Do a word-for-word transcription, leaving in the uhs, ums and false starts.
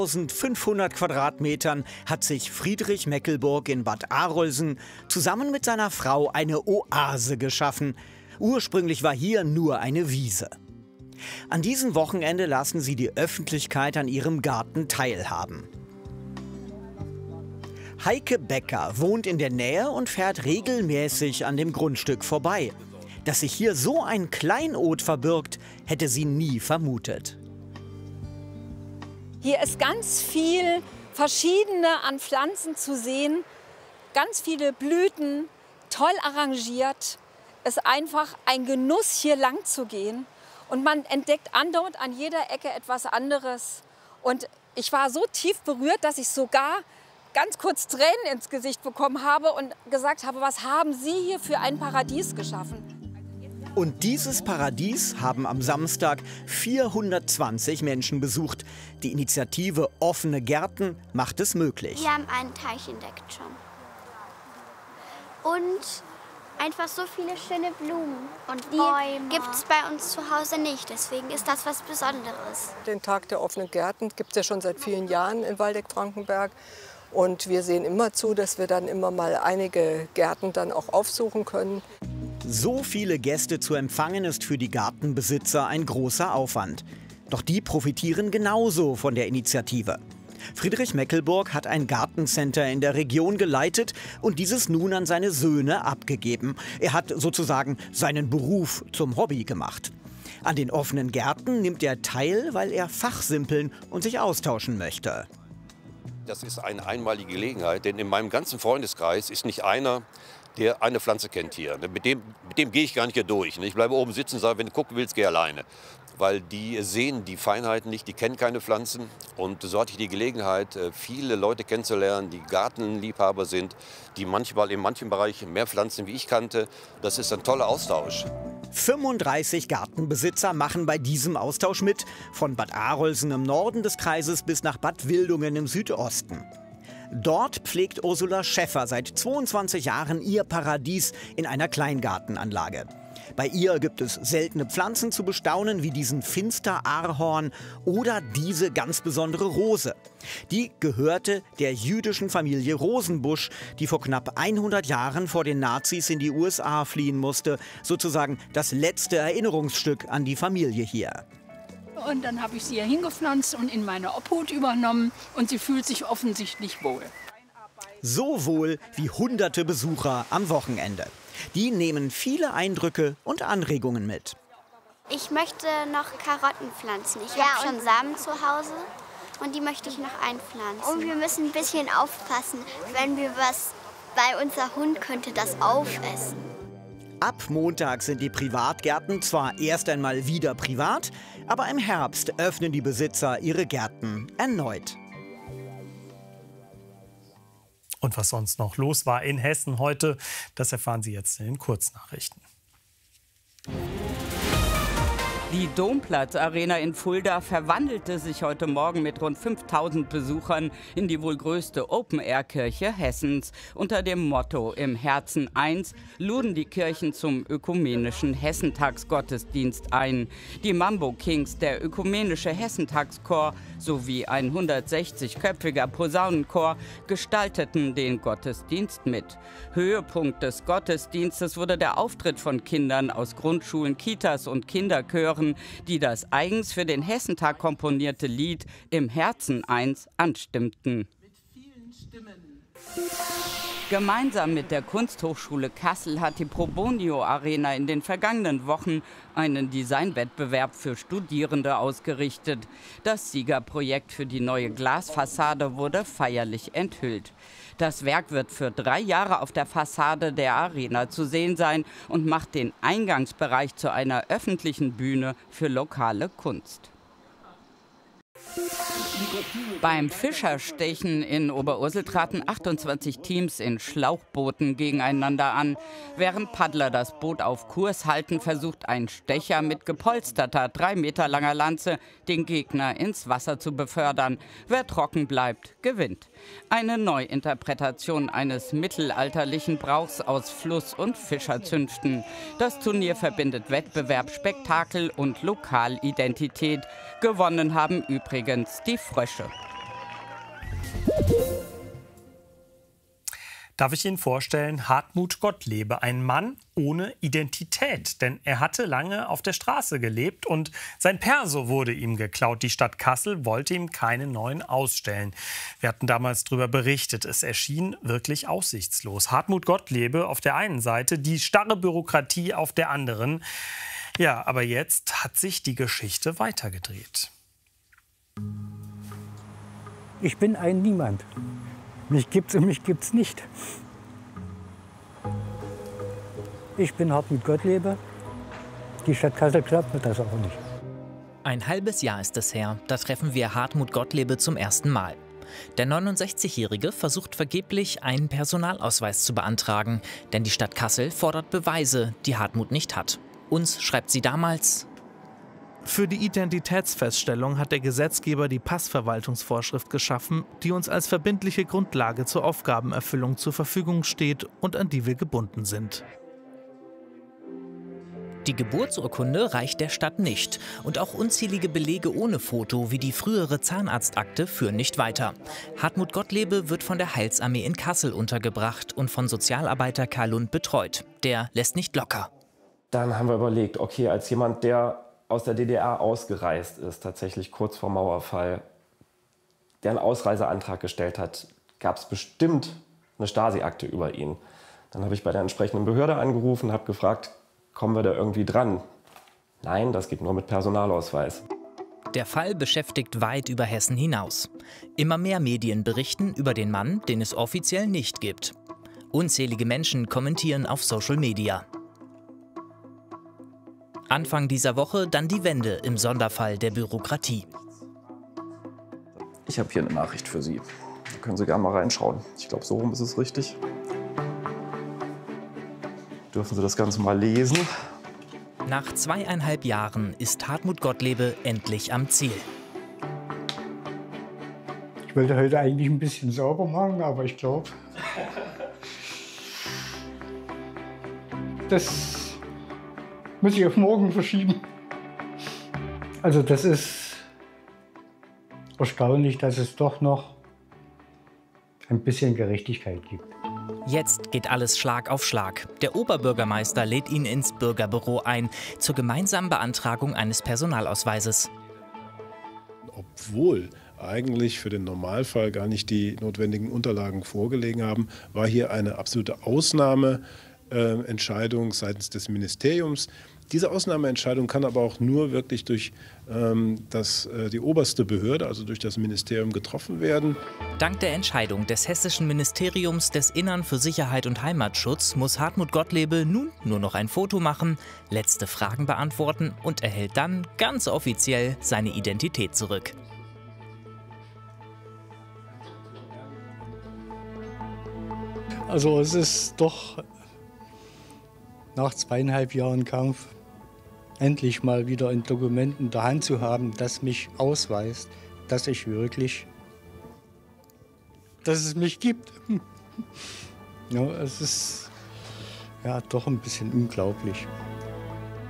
eintausendfünfhundert Quadratmetern hat sich Friedrich Meckelburg in Bad Arolsen zusammen mit seiner Frau eine Oase geschaffen. Ursprünglich war hier nur eine Wiese. An diesem Wochenende lassen sie die Öffentlichkeit an ihrem Garten teilhaben. Heike Becker wohnt in der Nähe und fährt regelmäßig an dem Grundstück vorbei. Dass sich hier so ein Kleinod verbirgt, hätte sie nie vermutet. Hier ist ganz viel Verschiedene an Pflanzen zu sehen, ganz viele Blüten, toll arrangiert. Es ist einfach ein Genuss, hier lang zu gehen. Und man entdeckt andauernd an jeder Ecke etwas anderes. Und ich war so tief berührt, dass ich sogar ganz kurz Tränen ins Gesicht bekommen habe und gesagt habe, was haben Sie hier für ein Paradies geschaffen? Und dieses Paradies haben am Samstag vierhundertzwanzig Menschen besucht. Die Initiative Offene Gärten macht es möglich. Wir haben einen Teich entdeckt schon. Und einfach so viele schöne Blumen. Und die gibt es bei uns zu Hause nicht. Deswegen ist das was Besonderes. Den Tag der offenen Gärten gibt es ja schon seit vielen Jahren in Waldeck-Frankenberg. Und wir sehen immer zu, dass wir dann immer mal einige Gärten dann auch aufsuchen können. So viele Gäste zu empfangen, ist für die Gartenbesitzer ein großer Aufwand. Doch die profitieren genauso von der Initiative. Friedrich Meckelburg hat ein Gartencenter in der Region geleitet und dieses nun an seine Söhne abgegeben. Er hat sozusagen seinen Beruf zum Hobby gemacht. An den offenen Gärten nimmt er teil, weil er fachsimpeln und sich austauschen möchte. Das ist eine einmalige Gelegenheit, denn in meinem ganzen Freundeskreis ist nicht einer, der eine Pflanze kennt hier. Mit dem, mit dem gehe ich gar nicht hier durch. Ich bleibe oben sitzen und sage, wenn du gucken willst, geh alleine. Weil die sehen die Feinheiten nicht, die kennen keine Pflanzen. Und so hatte ich die Gelegenheit, viele Leute kennenzulernen, die Gartenliebhaber sind, die manchmal in manchen Bereichen mehr Pflanzen wie ich kannte. Das ist ein toller Austausch. fünfunddreißig Gartenbesitzer machen bei diesem Austausch mit, von Bad Arolsen im Norden des Kreises bis nach Bad Wildungen im Südosten. Dort pflegt Ursula Schäffer seit zweiundzwanzig Jahren ihr Paradies in einer Kleingartenanlage. Bei ihr gibt es seltene Pflanzen zu bestaunen, wie diesen Finster-Ahorn oder diese ganz besondere Rose. Die gehörte der jüdischen Familie Rosenbusch, die vor knapp hundert Jahren vor den Nazis in die U S A fliehen musste. Sozusagen das letzte Erinnerungsstück an die Familie hier. Und dann habe ich sie hier hingepflanzt und in meine Obhut übernommen und sie fühlt sich offensichtlich wohl. So wohl wie hunderte Besucher am Wochenende. Die nehmen viele Eindrücke und Anregungen mit. Ich möchte noch Karotten pflanzen. Ich ja, habe schon Samen zu Hause und die möchte ich noch einpflanzen. Und wir müssen ein bisschen aufpassen, wenn wir was, weil unser Hund könnte das aufessen. Ab Montag sind die Privatgärten zwar erst einmal wieder privat, aber im Herbst öffnen die Besitzer ihre Gärten erneut. Und was sonst noch los war in Hessen heute, das erfahren Sie jetzt in den Kurznachrichten. Die Domplatz-Arena in Fulda verwandelte sich heute Morgen mit rund fünftausend Besuchern in die wohl größte Open-Air-Kirche Hessens. Unter dem Motto Im Herzen eins luden die Kirchen zum ökumenischen Hessentagsgottesdienst ein. Die Mambo Kings, der ökumenische Hessentagschor sowie ein hundertsechzigköpfiger Posaunenchor gestalteten den Gottesdienst mit. Höhepunkt des Gottesdienstes wurde der Auftritt von Kindern aus Grundschulen, Kitas und Kinderchören, die das eigens für den Hessentag komponierte Lied Im Herzen eins anstimmten. Mit vielen Stimmen. Gemeinsam mit der Kunsthochschule Kassel hat die Probonio Arena in den vergangenen Wochen einen Designwettbewerb für Studierende ausgerichtet. Das Siegerprojekt für die neue Glasfassade wurde feierlich enthüllt. Das Werk wird für drei Jahre auf der Fassade der Arena zu sehen sein und macht den Eingangsbereich zu einer öffentlichen Bühne für lokale Kunst. Beim Fischerstechen in Oberursel traten achtundzwanzig Teams in Schlauchbooten gegeneinander an. Während Paddler das Boot auf Kurs halten, versucht ein Stecher mit gepolsterter, drei Meter langer Lanze den Gegner ins Wasser zu befördern. Wer trocken bleibt, gewinnt. Eine Neuinterpretation eines mittelalterlichen Brauchs aus Fluss- und Fischerzünften. Das Turnier verbindet Wettbewerb, Spektakel und Lokalidentität. Gewonnen haben übrigens die Frösche. Darf ich Ihnen vorstellen, Hartmut Gottlebe, ein Mann ohne Identität. Denn er hatte lange auf der Straße gelebt und sein Perso wurde ihm geklaut. Die Stadt Kassel wollte ihm keinen neuen ausstellen. Wir hatten damals darüber berichtet. Es erschien wirklich aussichtslos. Hartmut Gottlebe auf der einen Seite, die starre Bürokratie auf der anderen. Ja, aber jetzt hat sich die Geschichte weitergedreht. Ich bin ein Niemand. Mich gibt's und mich gibt's nicht. Ich bin Hartmut Gottlebe. Die Stadt Kassel glaubt mir das auch nicht. Ein halbes Jahr ist es her, da treffen wir Hartmut Gottlebe zum ersten Mal. Der neunundsechzigjährige versucht vergeblich, einen Personalausweis zu beantragen. Denn die Stadt Kassel fordert Beweise, die Hartmut nicht hat. Uns schreibt sie damals: Für die Identitätsfeststellung hat der Gesetzgeber die Passverwaltungsvorschrift geschaffen, die uns als verbindliche Grundlage zur Aufgabenerfüllung zur Verfügung steht und an die wir gebunden sind. Die Geburtsurkunde reicht der Stadt nicht. Und auch unzählige Belege ohne Foto wie die frühere Zahnarztakte führen nicht weiter. Hartmut Gottlebe wird von der Heilsarmee in Kassel untergebracht und von Sozialarbeiter Karl Lund betreut. Der lässt nicht locker. Dann haben wir überlegt, okay, als jemand, der aus der D D R ausgereist ist, tatsächlich kurz vor Mauerfall, der einen Ausreiseantrag gestellt hat, gab es bestimmt eine Stasi-Akte über ihn. Dann habe ich bei der entsprechenden Behörde angerufen, habe gefragt, kommen wir da irgendwie dran? Nein, das geht nur mit Personalausweis. Der Fall beschäftigt weit über Hessen hinaus. Immer mehr Medien berichten über den Mann, den es offiziell nicht gibt. Unzählige Menschen kommentieren auf Social Media. Anfang dieser Woche dann die Wende im Sonderfall der Bürokratie. Ich habe hier eine Nachricht für Sie. Da können Sie gerne mal reinschauen. Ich glaube, so rum ist es richtig. Dürfen Sie das Ganze mal lesen? Nach zweieinhalb Jahren ist Hartmut Gottlebe endlich am Ziel. Ich wollte heute eigentlich ein bisschen sauber machen, aber ich glaube, das muss ich auf morgen verschieben. Also das ist erstaunlich, dass es doch noch ein bisschen Gerechtigkeit gibt. Jetzt geht alles Schlag auf Schlag. Der Oberbürgermeister lädt ihn ins Bürgerbüro ein zur gemeinsamen Beantragung eines Personalausweises. Obwohl eigentlich für den Normalfall gar nicht die notwendigen Unterlagen vorgelegen haben, war hier eine absolute Ausnahmeentscheidung seitens des Ministeriums. Diese Ausnahmeentscheidung kann aber auch nur wirklich durch ähm, das, äh, die oberste Behörde, also durch das Ministerium, getroffen werden. Dank der Entscheidung des Hessischen Ministeriums des Innern für Sicherheit und Heimatschutz muss Hartmut Gottlebe nun nur noch ein Foto machen, letzte Fragen beantworten und erhält dann ganz offiziell seine Identität zurück. Also es ist doch nach zweieinhalb Jahren Kampf endlich mal wieder ein Dokument in der Hand zu haben, das mich ausweist, dass ich wirklich, dass es mich gibt. Ja, es ist ja doch ein bisschen unglaublich.